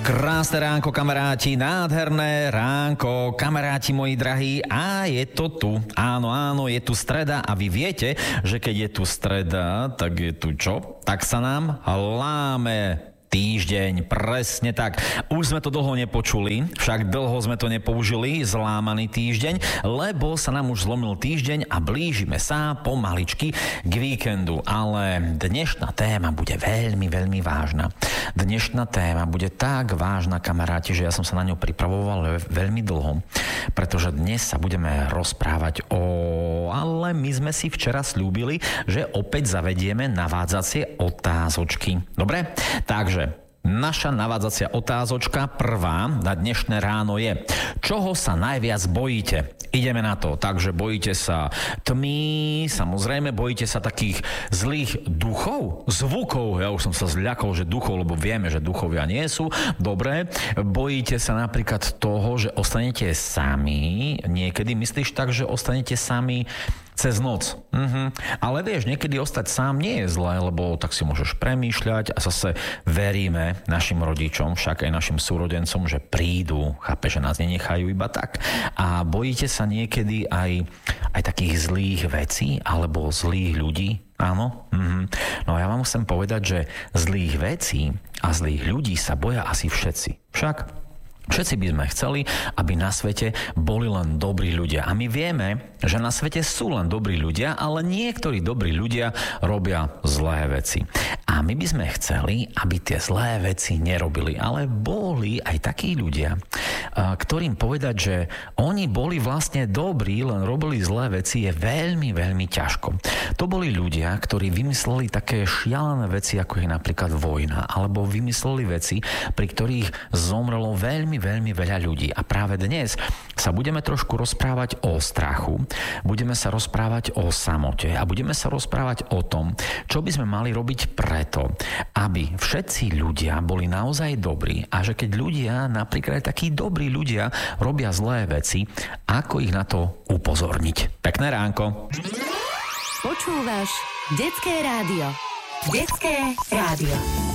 Krásne ránko, kamaráti, nádherné ránko, kamaráti moji drahí, a je to tu. Áno, je tu streda a vy viete, že keď je tu streda, tak je tu čo? Tak sa nám láme týždeň, presne tak. Už sme to dlho nepočuli, však dlho sme to nepoužili, zlámaný týždeň, lebo sa nám už zlomil týždeň a blížime sa pomaličky k víkendu. Ale dnešná téma bude veľmi, veľmi vážna. Dnešná téma bude tak vážna, kamaráti, že ja som sa na ňu pripravoval veľmi dlho, pretože dnes sa budeme rozprávať ale my sme si včera sľúbili, že opäť zavedieme navádzacie otázočky. Dobre? Takže naša navádzacia otázočka prvá na dnešné ráno je: čoho sa najviac bojíte? Ideme na to. Takže bojíte sa tmy, samozrejme, bojíte sa takých zlých duchov, zvukov. Ja už som sa zľakol, že duchov, lebo vieme, že duchovia nie sú. Dobre. Bojíte sa napríklad toho, že ostanete sami. Niekedy myslíš tak, že ostanete sami cez noc. Ale vieš, niekedy ostať sám nie je zlé, lebo tak si môžeš premýšľať a zase veríme našim rodičom, však aj našim súrodencom, že prídu, chápe, že nás nenechajú iba tak. A bojíte sa niekedy aj takých zlých vecí alebo zlých ľudí? Áno? No ja vám musím povedať, že zlých vecí a zlých ľudí sa boja asi všetci. Však všetci by sme chceli, aby na svete boli len dobrí ľudia. A my vieme, že na svete sú len dobrí ľudia, ale niektorí dobrí ľudia robia zlé veci. A my by sme chceli, aby tie zlé veci nerobili. Ale boli aj takí ľudia, ktorým povedať, že oni boli vlastne dobrí, len robili zlé veci, je veľmi, veľmi ťažko. To boli ľudia, ktorí vymysleli také šialené veci, ako je napríklad vojna, alebo vymysleli veci, pri ktorých zomrelo veľmi veľa ľudí. A práve dnes sa budeme trošku rozprávať o strachu, budeme sa rozprávať o samote a budeme sa rozprávať o tom, čo by sme mali robiť preto, aby všetci ľudia boli naozaj dobrí a že keď ľudia, napríklad aj takí dobrí ľudia, robia zlé veci, ako ich na to upozorniť. Pekné ránko. Počúvaš Detské rádio. Detské rádio.